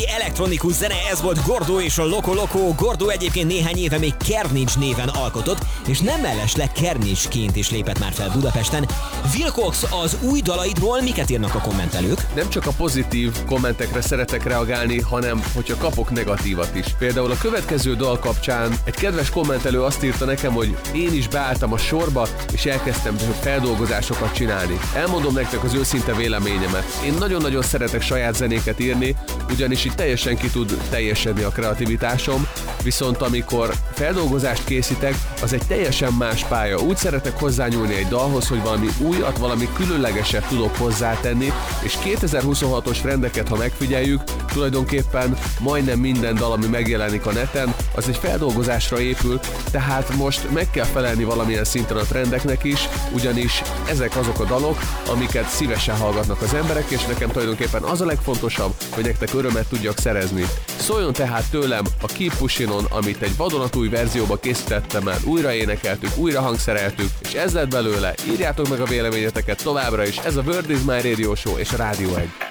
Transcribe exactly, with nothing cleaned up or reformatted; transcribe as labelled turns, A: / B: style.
A: Elektronikus zene, ez volt Gordo és a Loco Loco. Gordo egyébként néhány éve még Kernics néven alkotott, és nem mellesleg Kernicsként is lépett már fel Budapesten. Wilcox, az új dalaidról miket írnak a kommentelők?
B: Nem csak a pozitív kommentekre szeretek reagálni, hanem hogyha kapok negatívat is. Például a következő dal kapcsán egy kedves kommentelő azt írta nekem, hogy én is beálltam a sorba, és elkezdtem feldolgozásokat csinálni. Elmondom nektek az őszinte véleményemet. Én nagyon-nagyon szeretek saját zenéket írni, ugyanis itt teljesen ki tud teljesedni a kreativitásom, viszont amikor feldolgozást készítek, az egy teljesen más pálya. Úgy szeretek hozzányúlni egy dalhoz, hogy valami újat, valami különlegeset tudok hozzátenni, és kétezer-huszonhatos trendeket, ha megfigyeljük, tulajdonképpen majdnem minden dal, ami megjelenik a neten, az egy feldolgozásra épül, tehát most meg kell felelni valamilyen szinten a trendeknek is, ugyanis ezek azok a dalok, amiket szívesen hallgatnak az emberek, és nekem tulajdonképpen az a legfontosabb, hogy nektek örömet tudjak szerezni. Szóljon tehát tőlem a Keep Pushing On, amit egy vadonatúj verzióba készítettem el, újra énekeltük, újra hangszereltük, és ez lett belőle. Írjátok meg a véleményeteket továbbra is, ez a Word is My Radio Show és a Rádió egy.